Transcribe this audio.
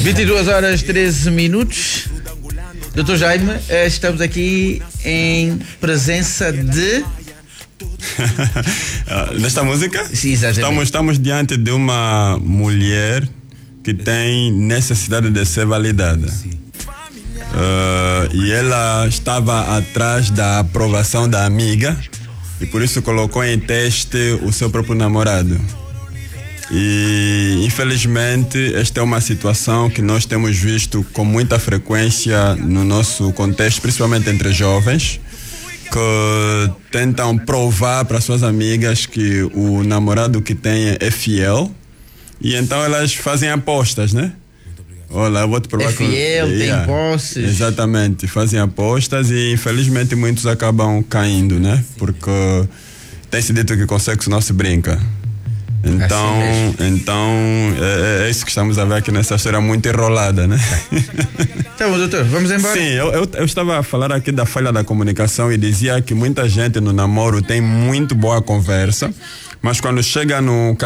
22 horas 13 minutos. Dr. Jaime, estamos aqui em presença de... Nesta música? Sim, exatamente. Estamos diante de uma mulher que tem necessidade de ser validada. E ela estava atrás da aprovação da amiga e por isso colocou em teste o seu próprio namorado. E infelizmente esta é uma situação que nós temos visto com muita frequência no nosso contexto, principalmente entre jovens, que tentam provar para suas amigas que o namorado que tem é fiel, e então elas fazem apostas, né? Olha, eu vou te provar que é fiel, tem posses. Exatamente, fazem apostas e infelizmente muitos acabam caindo, né? Porque tem-se dito que com sexo não se brinca. Então é isso que estamos a ver aqui nessa história muito enrolada, né? Então, doutor, vamos embora? Sim, eu estava a falar aqui da falha da comunicação e dizia que muita gente no namoro tem muito boa conversa, mas quando chega no